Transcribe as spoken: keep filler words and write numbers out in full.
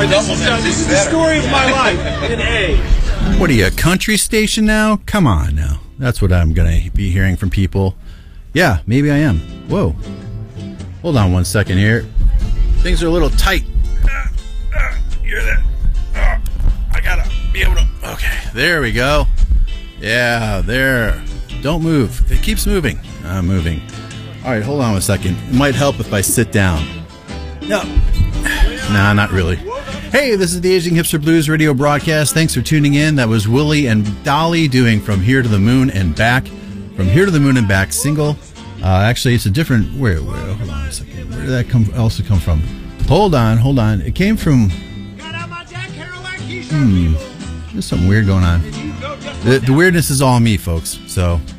this is, uh, this is the story of my life in A. What are you, a country station now? Come on now. That's what I'm going to be hearing from people. Yeah, maybe I am. Whoa. Hold on one second here. Things are a little tight. Uh, uh, you hear that? Uh, I got to be able to... Okay, there we go. Yeah, there. Don't move. It keeps moving. I'm moving. All right, hold on a second. It might help if I sit down. No. Nah, not really. Hey, this is the Aging Hipster Blues radio broadcast. Thanks for tuning in. That was Willie and Dolly doing From Here to the Moon and Back. From Here to the Moon and Back single. Uh, actually, it's a different... Where, where? Hold on a second. Where did that come, also come from? Hold on, hold on. It came from... Hmm. There's something weird going on. The, the weirdness is all me, folks. So,